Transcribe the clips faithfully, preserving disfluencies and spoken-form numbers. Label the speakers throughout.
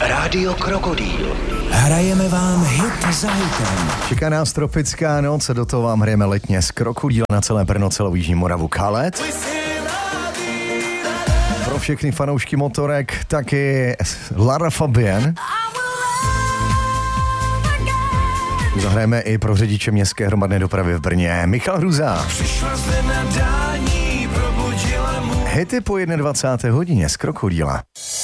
Speaker 1: Rádio Krokodýl.
Speaker 2: Hrajeme vám hit za hitem.
Speaker 3: Čeká nás tropická noc, do toho vám hrajeme letně z Krokodýla na celé Brno, celou Jižní Moravu. Kalet. Pro všechny fanoušky motorek taky Lara Fabian. Zahrajeme i pro řidiče městské hromadné dopravy v Brně. Michal Hruza. Hity po dvacáté jedné hodině z Krokodýla.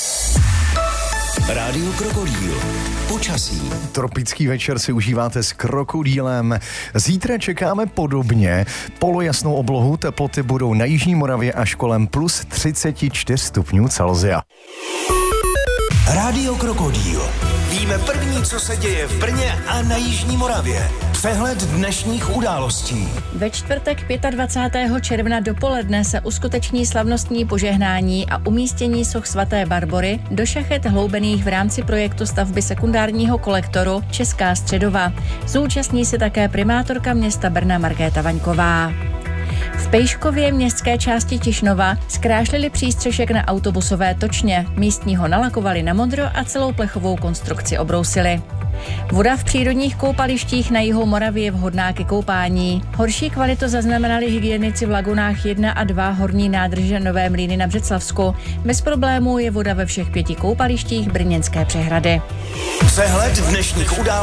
Speaker 2: Rádio Krokodýl. Počasí.
Speaker 3: Tropický večer si užíváte s Krokodýlem. Zítra čekáme podobně. Polojasnou oblohu, teploty budou na Jižní Moravě až kolem plus třicet čtyři stupňů Celsia.
Speaker 2: Rádio Krokodýl. Víme první, co se děje v Brně a na Jižní Moravě. Přehled dnešních událostí.
Speaker 4: Ve čtvrtek dvacátého pátého června dopoledne se uskuteční slavnostní požehnání a umístění soch svaté Barbory do šachet hloubených v rámci projektu stavby sekundárního kolektoru Česká Středova. Zúčastní se také primátorka města Brna Markéta Vaňková. V Pejškově městské části Tišnova zkrášlili přístřešek na autobusové točně, místní ho nalakovali na modro a celou plechovou konstrukci obrousili. Voda v přírodních koupalištích na jihu Moravy je vhodná ke koupání. Horší kvalitu zaznamenali hygienici v lagunách jedna a dva horní nádrže Nové Mlýny na Břeclavsku. Bez problémů je voda ve všech pěti koupalištích brněnské přehrady.
Speaker 2: Přehled dnešních událostí.